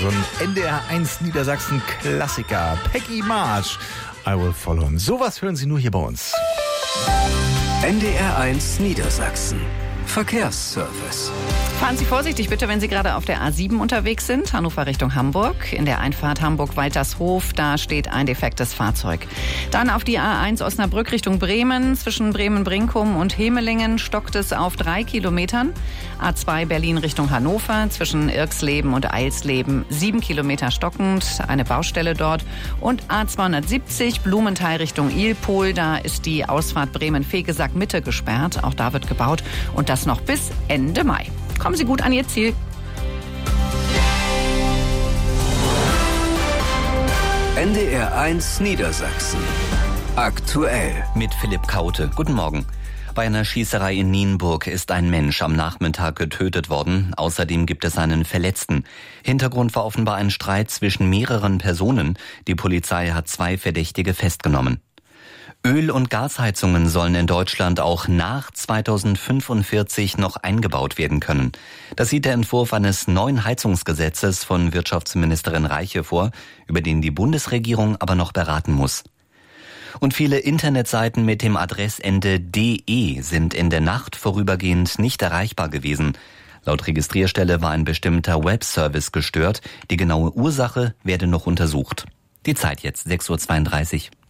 So ein NDR1 Niedersachsen-Klassiker. Peggy March, I Will Follow Him. Sowas hören Sie nur hier bei uns. NDR1 Niedersachsen. Verkehrsservice. Fahren Sie vorsichtig bitte, wenn Sie gerade auf der A7 unterwegs sind. Hannover Richtung Hamburg. In der Einfahrt Hamburg-Waltershof, da steht ein defektes Fahrzeug. Dann auf die A1 Osnabrück Richtung Bremen. Zwischen Bremen-Brinkum und Hemelingen stockt es auf 3 Kilometern. A2 Berlin Richtung Hannover. Zwischen Irxleben und Eilsleben 7 Kilometer stockend. Eine Baustelle dort. Und A270 Blumenthal Richtung Ilpol. Da ist die Ausfahrt Bremen-Fegesack Mitte gesperrt. Auch da wird gebaut. Und das noch bis Ende Mai. Kommen Sie gut an Ihr Ziel. NDR1 Niedersachsen. Aktuell. Mit Philipp Kaute. Guten Morgen. Bei einer Schießerei in Nienburg ist ein Mensch am Nachmittag getötet worden. Außerdem gibt es einen Verletzten. Hintergrund war offenbar ein Streit zwischen mehreren Personen. Die Polizei hat 2 Verdächtige festgenommen. Öl- und Gasheizungen sollen in Deutschland auch nach 2045 noch eingebaut werden können. Das sieht der Entwurf eines neuen Heizungsgesetzes von Wirtschaftsministerin Reiche vor, über den die Bundesregierung aber noch beraten muss. Und viele Internetseiten mit dem Adressende .de sind in der Nacht vorübergehend nicht erreichbar gewesen. Laut Registrierstelle war ein bestimmter Webservice gestört. Die genaue Ursache werde noch untersucht. Die Zeit jetzt, 6:32 Uhr.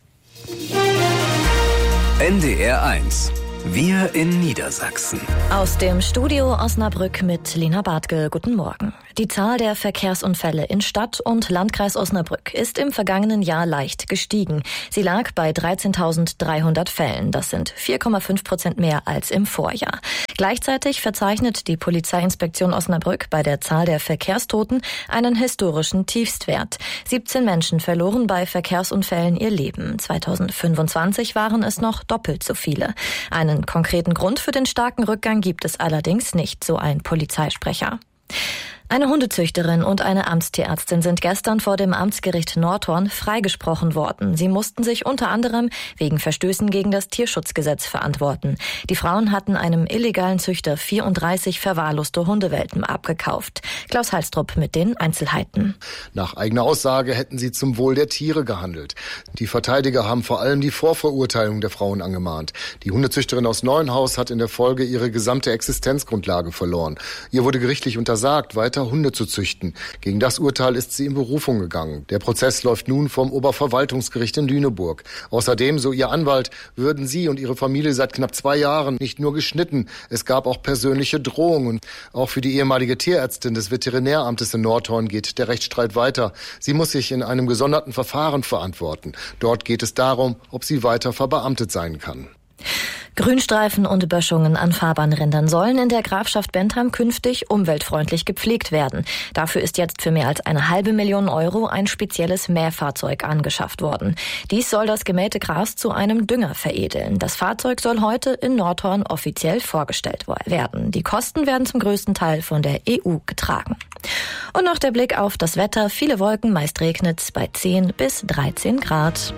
NDR1. Wir in Niedersachsen. Aus dem Studio Osnabrück mit Lena Bartke. Guten Morgen. Die Zahl der Verkehrsunfälle in Stadt und Landkreis Osnabrück ist im vergangenen Jahr leicht gestiegen. Sie lag bei 13.300 Fällen. Das sind 4,5% mehr als im Vorjahr. Gleichzeitig verzeichnet die Polizeiinspektion Osnabrück bei der Zahl der Verkehrstoten einen historischen Tiefstwert. 17 Menschen verloren bei Verkehrsunfällen ihr Leben. 2025 waren es noch doppelt so viele. Einen konkreten Grund für den starken Rückgang gibt es allerdings nicht, so ein Polizeisprecher. Eine Hundezüchterin und eine Amtstierärztin sind gestern vor dem Amtsgericht Nordhorn freigesprochen worden. Sie mussten sich unter anderem wegen Verstößen gegen das Tierschutzgesetz verantworten. Die Frauen hatten einem illegalen Züchter 34 verwahrloste Hundewelpen abgekauft. Klaus Halstrup mit den Einzelheiten. Nach eigener Aussage hätten sie zum Wohl der Tiere gehandelt. Die Verteidiger haben vor allem die Vorverurteilung der Frauen angemahnt. Die Hundezüchterin aus Neuenhaus hat in der Folge ihre gesamte Existenzgrundlage verloren. Ihr wurde gerichtlich untersagt, weiter Hunde zu züchten. Gegen das Urteil ist sie in Berufung gegangen. Der Prozess läuft nun vom Oberverwaltungsgericht in Lüneburg. Außerdem, so ihr Anwalt, würden sie und ihre Familie seit knapp 2 Jahren nicht nur geschnitten, es gab auch persönliche Drohungen. Auch für die ehemalige Tierärztin des Veterinäramtes in Nordhorn geht der Rechtsstreit weiter. Sie muss sich in einem gesonderten Verfahren verantworten. Dort geht es darum, ob sie weiter verbeamtet sein kann. Grünstreifen und Böschungen an Fahrbahnrändern sollen in der Grafschaft Bentham künftig umweltfreundlich gepflegt werden. Dafür ist jetzt für mehr als 500.000 Euro ein spezielles Mähfahrzeug angeschafft worden. Dies soll das gemähte Gras zu einem Dünger veredeln. Das Fahrzeug soll heute in Nordhorn offiziell vorgestellt werden. Die Kosten werden zum größten Teil von der EU getragen. Und noch der Blick auf das Wetter. Viele Wolken, meist regnet es bei 10 bis 13 Grad.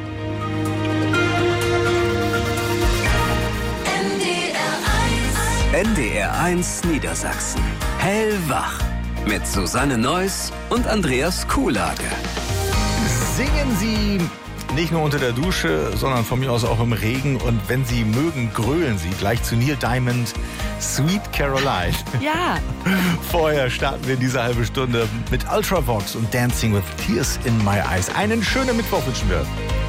NDR1 Niedersachsen. Hellwach. Mit Susanne Neuss und Andreas Kuhlage. Singen Sie nicht nur unter der Dusche, sondern von mir aus auch im Regen. Und wenn Sie mögen, grölen Sie gleich zu Neil Diamond, Sweet Caroline. Ja. Vorher starten wir diese halbe Stunde mit Ultravox und Dancing with Tears in My Eyes. Einen schönen Mittwoch wünschen wir.